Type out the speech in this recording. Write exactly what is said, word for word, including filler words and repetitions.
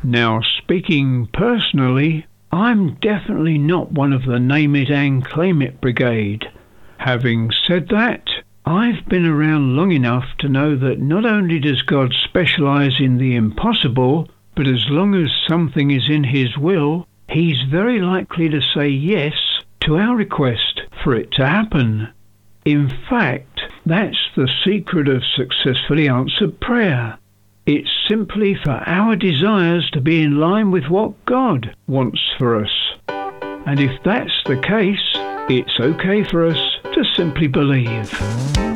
Now, speaking personally, I'm definitely not one of the name it and claim it brigade. Having said that, I've been around long enough to know that not only does God specialise in the impossible, but as long as something is in his will, he's very likely to say yes to our request for it to happen. In fact, that's the secret of successfully answered prayer. It's simply for our desires to be in line with what God wants for us. And if that's the case, it's okay for us to simply believe.